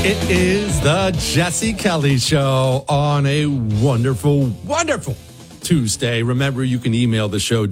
It is the Jesse Kelly Show on a wonderful, wonderful Tuesday. Remember, you can email the show,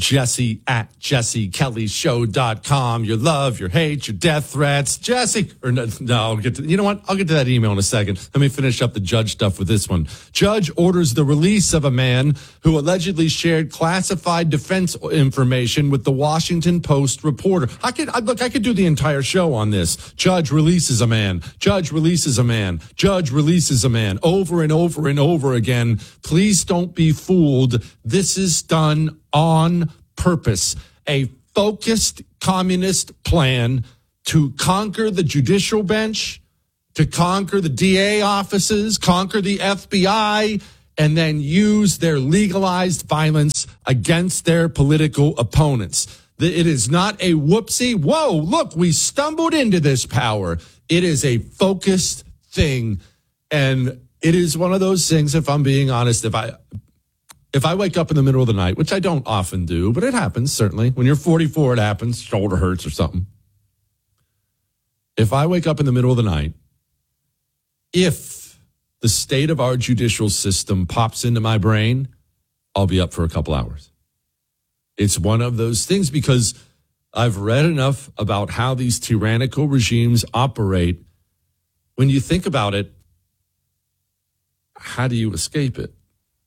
jesse@jessekellyshow.com. Your love, your hate, your death threats. Jesse, or no, I'll get to, you know what? I'll get to that email in a second. Let me finish up the judge stuff with this one. Judge orders the release of a man who allegedly shared classified defense information with the Washington Post reporter. I could do the entire show on this. Judge releases a man. Judge releases a man. Judge releases a man. Over and over and over again. Please don't be fooled. This is done on purpose. A focused communist plan to conquer the judicial bench, to conquer the DA offices, conquer the FBI, and then use their legalized violence against their political opponents. It is not a whoopsie. Whoa, look, we stumbled into this power. It is a focused thing. And it is one of those things, if I'm being honest, if I wake up in the middle of the night, which I don't often do, but it happens, certainly. When you're 44, it happens. Shoulder hurts or something. If I wake up in the middle of the night, if the state of our judicial system pops into my brain, I'll be up for a couple hours. It's one of those things because I've read enough about how these tyrannical regimes operate. When you think about it, how do you escape it?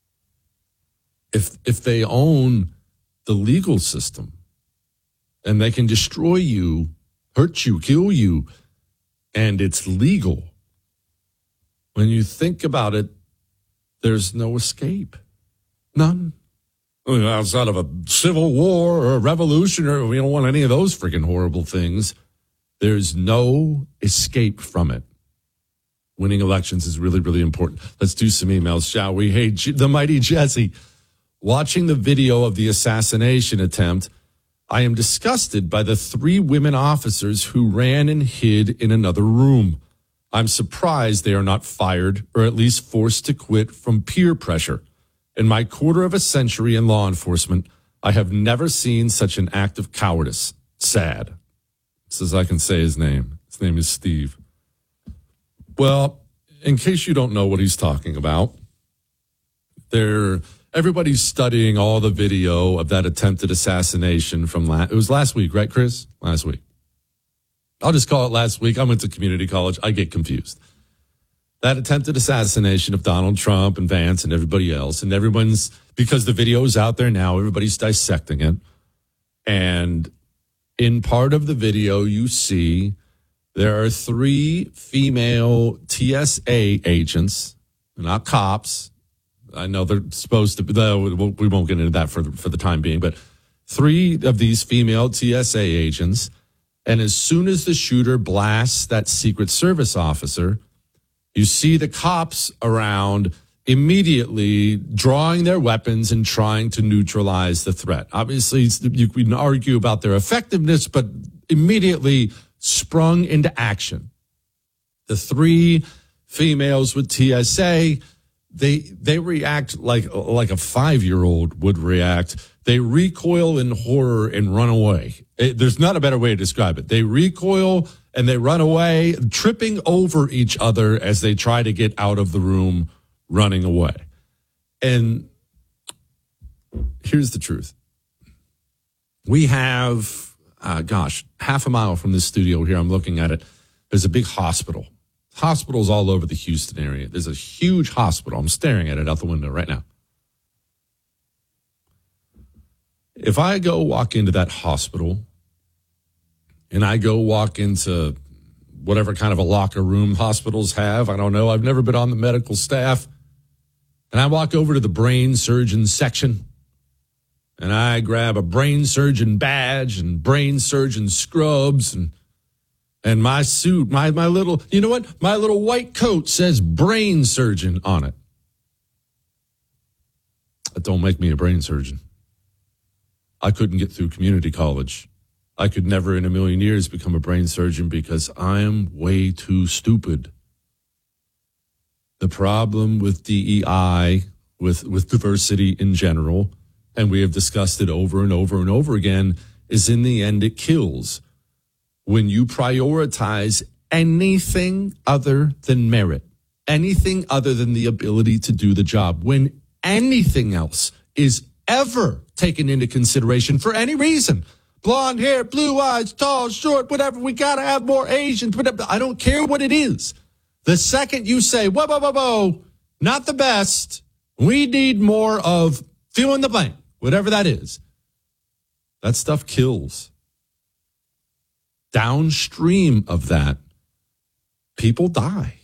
If they own the legal system and they can destroy you, hurt you, kill you, and it's legal, when you think about it, there's no escape. None. I mean, outside of a civil war or a revolution, or we don't want any of those freaking horrible things. There's no escape from it. Winning elections is really, really important. Let's do some emails, shall we? Hey, the mighty Jesse. Watching the video of the assassination attempt, I am disgusted by the 3 women officers who ran and hid in another room. I'm surprised they are not fired or at least forced to quit from peer pressure. In my quarter of a century in law enforcement, I have never seen such an act of cowardice. Sad. Says I can say his name. His name is Steve. Well, in case you don't know what he's talking about, everybody's studying all the video of that attempted assassination from it was last week, right, Chris? Last week. I'll just call it last week. I went to community college. I get confused. That attempted assassination of Donald Trump and Vance and everybody else. And because the video is out there now, everybody's dissecting it. And in part of the video, you see there are 3 female TSA agents, not cops. I know they're supposed to be, we won't get into that for the time being, but 3 of these female TSA agents. And as soon as the shooter blasts that Secret Service officer, you see the cops around immediately drawing their weapons and trying to neutralize the threat. Obviously, you can argue about their effectiveness, but immediately sprung into action. The 3 females with TSA, they react like a 5-year-old would react. They recoil in horror and run away. There's not a better way to describe it. They recoil and they run away, tripping over each other as they try to get out of the room, running away. And here's the truth. We have, half a mile from this studio here, I'm looking at it, there's a big hospital. Hospitals all over the Houston area. There's a huge hospital. I'm staring at it out the window right now. If I go walk into that hospital and I go walk into whatever kind of a locker room hospitals have, I don't know, I've never been on the medical staff, and I walk over to the brain surgeon section and I grab a brain surgeon badge and brain surgeon scrubs and my suit, my little, you know what? My little white coat says brain surgeon on it. That don't make me a brain surgeon. I couldn't get through community college. I could never in a million years become a brain surgeon because I'm way too stupid. The problem with DEI, with diversity in general, and we have discussed it over and over and over again, is in the end it kills. When you prioritize anything other than merit, anything other than the ability to do the job, when anything else is ever taken into consideration for any reason. Blonde hair, blue eyes, tall, short, whatever. We got to have more Asians. Whatever. I don't care what it is. The second you say, whoa, not the best, we need more of fill in the blank, whatever that is, that stuff kills. Downstream of that, people die.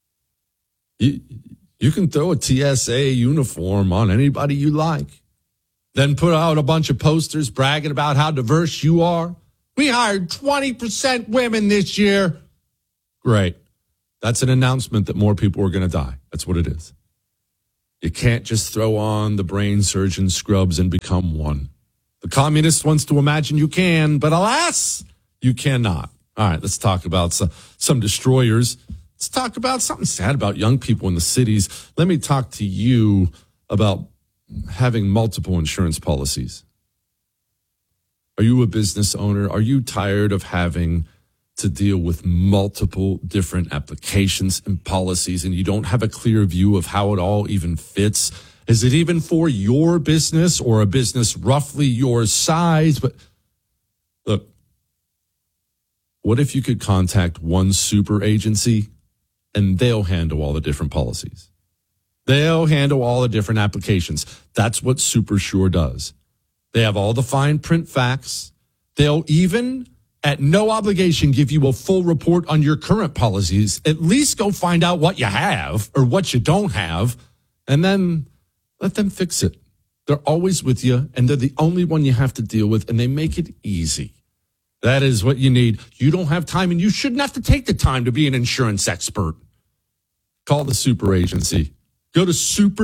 You can throw a TSA uniform on anybody you like, then put out a bunch of posters bragging about how diverse you are. We hired 20% women this year. Great. That's an announcement that more people are going to die. That's what it is. You can't just throw on the brain surgeon scrubs and become one. The communist wants to imagine you can, but alas, you cannot. All right, let's talk about some destroyers. Let's talk about something sad about young people in the cities. Let me talk to you about having multiple insurance policies. Are you a business owner? Are you tired of having to deal with multiple different applications and policies, and you don't have a clear view of how it all even fits? Is it even for your business or a business roughly your size? But look, what if you could contact one super agency and they'll handle all the different policies? They'll handle all the different applications. That's what SuperSure does. They have all the fine print facts. They'll even, at no obligation, give you a full report on your current policies. At least go find out what you have or what you don't have, and then let them fix it. They're always with you, and they're the only one you have to deal with, and they make it easy. That is what you need. You don't have time, and you shouldn't have to take the time to be an insurance expert. Call the super agency. Go to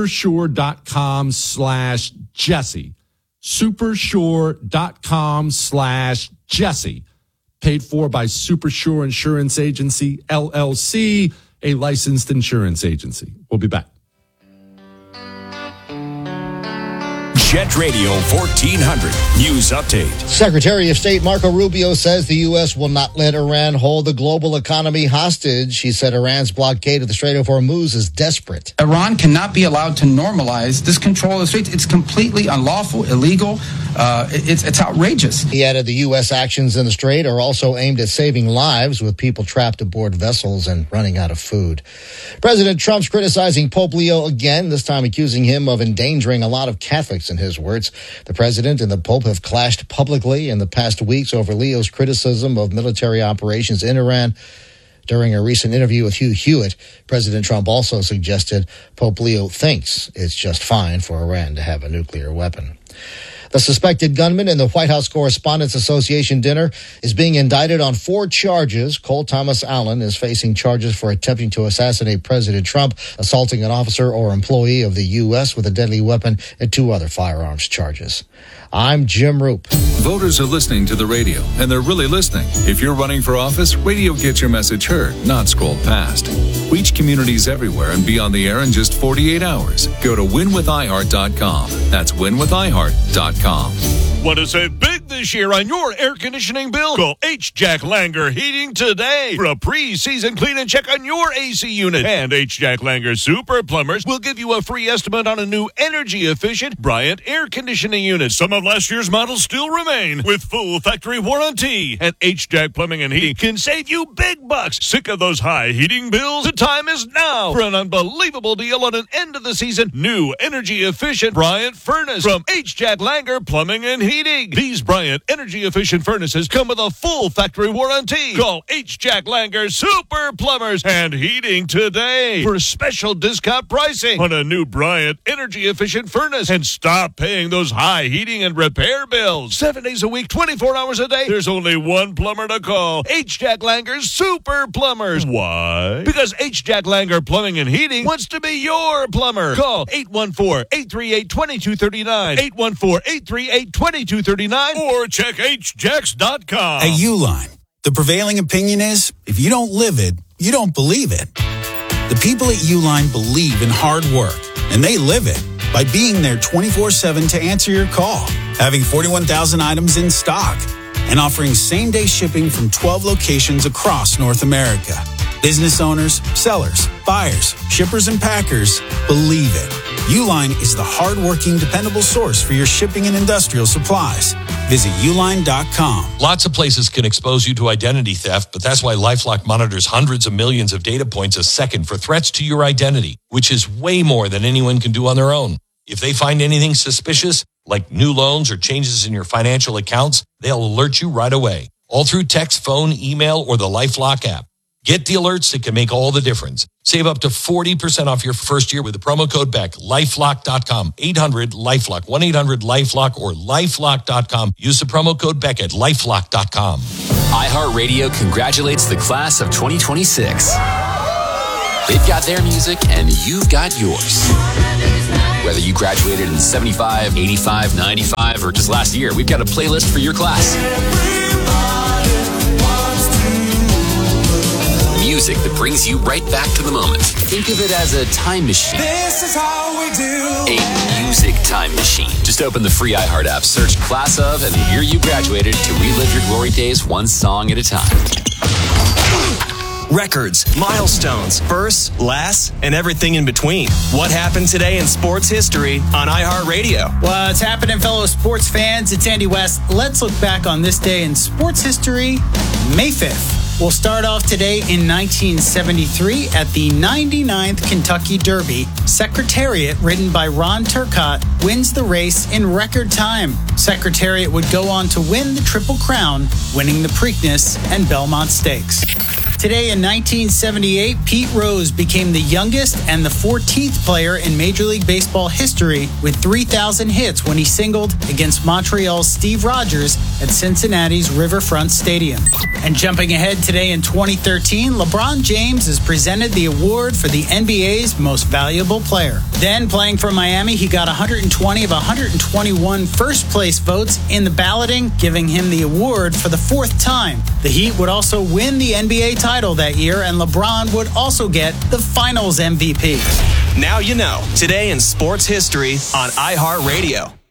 supersure.com/Jesse. Supersure.com/Jesse. Paid for by SuperSure Insurance Agency, LLC, a licensed insurance agency. We'll be back. Jet Radio 1400 News Update. Secretary of State Marco Rubio says the U.S. will not let Iran hold the global economy hostage. He said Iran's blockade of the Strait of Hormuz is desperate. Iran cannot be allowed to normalize this control of the Straits. It's completely unlawful, illegal. It's outrageous. He added the U.S. actions in the Strait are also aimed at saving lives, with people trapped aboard vessels and running out of food. President Trump's criticizing Pope Leo again, this time accusing him of endangering a lot of Catholics, in his words. The president and the Pope have clashed publicly in the past weeks over Leo's criticism of military operations in Iran. During a recent interview with Hugh Hewitt, President Trump also suggested Pope Leo thinks it's just fine for Iran to have a nuclear weapon. The suspected gunman in the White House Correspondents Association dinner is being indicted on 4 charges. Cole Thomas Allen is facing charges for attempting to assassinate President Trump, assaulting an officer or employee of the U.S. with a deadly weapon, and 2 other firearms charges. I'm Jim Roop. Voters are listening to the radio, and they're really listening. If you're running for office, radio gets your message heard, not scrolled past. Reach communities everywhere and be on the air in just 48 hours. Go to winwithiheart.com. That's winwithiheart.com. Want to save big this year on your air conditioning bill? Call H. Jack Langer Heating today for a pre-season clean and check on your AC unit. And H. Jack Langer Super Plumbers will give you a free estimate on a new energy-efficient Bryant air conditioning unit. Some of last year's models still remain with full factory warranty. And H. Jack Plumbing and Heating can save you big bucks. Sick of those high heating bills? The time is now for an unbelievable deal on an end-of-the-season new energy-efficient Bryant furnace from H. Jack Langer Plumbing and Heating. These Bryant energy-efficient furnaces come with a full factory warranty. Call H. Jack Langer Super Plumbers and Heating today for special discount pricing on a new Bryant energy-efficient furnace, and stop paying those high heating and repair bills. 7 days a week, 24 hours a day. There's only one plumber to call. H. Jack Langer Super Plumbers. Why? Because H. Jack Langer Plumbing and Heating wants to be your plumber. Call 814-838-2239. 814-838-2239 or check hjacks.com. At Uline, the prevailing opinion is if you don't live it, you don't believe it. The people at Uline believe in hard work, and they live it by being there 24/7 to answer your call, having 41,000 items in stock, and offering same-day shipping from 12 locations across North America. Business owners, sellers, buyers, shippers, and packers, believe it. Uline is the hard-working, dependable source for your shipping and industrial supplies. Visit uline.com. Lots of places can expose you to identity theft, but that's why LifeLock monitors hundreds of millions of data points a second for threats to your identity, which is way more than anyone can do on their own. If they find anything suspicious, like new loans or changes in your financial accounts, they'll alert you right away, all through text, phone, email, or the LifeLock app. Get the alerts that can make all the difference. Save up to 40% off your first year with the promo code BECK. LifeLock.com. 800-LifeLock. 1-800-LifeLock or LifeLock.com. Use the promo code BECK at LifeLock.com. iHeartRadio congratulates the class of 2026. They've got their music and you've got yours. Whether you graduated in 75, 85, 95, or just last year, we've got a playlist for your class. Music that brings you right back to the moment. Think of it as a time machine. This is how we do. A music time machine. Just open the free iHeart app, search Class of, and the year you graduated to relive your glory days one song at a time. Records, milestones, firsts, lasts, and everything in between. What happened today in sports history on iHeartRadio? What's happening, fellow sports fans? It's Andy West. Let's look back on this day in sports history, May 5th. We'll start off today in 1973 at the 99th Kentucky Derby. Secretariat, ridden by Ron Turcotte, wins the race in record time. Secretariat would go on to win the Triple Crown, winning the Preakness and Belmont Stakes. Today in 1978, Pete Rose became the youngest and the 14th player in Major League Baseball history with 3,000 hits when he singled against Montreal's Steve Rogers at Cincinnati's Riverfront Stadium. And jumping ahead today in 2013, LeBron James is presented the award for the NBA's most valuable player. Then playing for Miami, he got 120 of 121 first place votes in the balloting, giving him the award for the fourth time. The Heat would also win the NBA title that year, and LeBron would also get the Finals MVP. Now you know. Today in sports history on iHeartRadio.